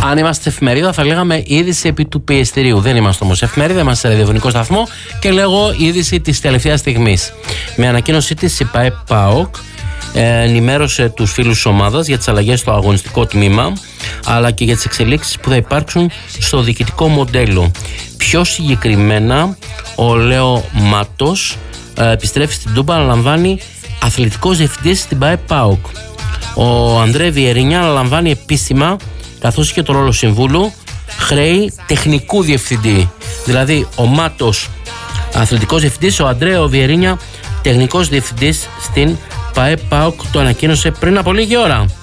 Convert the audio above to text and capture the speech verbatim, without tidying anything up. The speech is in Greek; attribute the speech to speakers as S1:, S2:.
S1: Αν είμαστε εφημερίδα, θα λέγαμε είδηση επί του πιεστηρίου. Δεν είμαστε όμως εφημερίδα, είμαστε σε ραδιοφωνικό σταθμό και λέγω είδηση της τελευταίας στιγμής. Με ανακοίνωσή της, η ΠΑΕ ΠΑΟΚ ενημέρωσε τους φίλους της ομάδας για τις αλλαγές στο αγωνιστικό τμήμα, αλλά και για τις εξελίξεις που θα υπάρξουν στο διοικητικό μοντέλο. Πιο συγκεκριμένα, ο Λέο Μάτος ε, επιστρέφει στην Τούμπα, αναλαμβάνει αθλητικός διευθυντής στην ΠΑΕ ΠΑΟΚ. Ο Ανδρέ Βιερίνια αναλαμβάνει επίσημα, καθώς και το ρόλο συμβούλου, χρέη τεχνικού διευθυντή. Δηλαδή ο Μάτος αθλητικός διευθυντής, ο Ανδρέ Βιερίνια τεχνικός διευθυντής στην ΠΑΕ ΠΑΟΚ. Το ανακοίνωσε πριν από λίγη ώρα.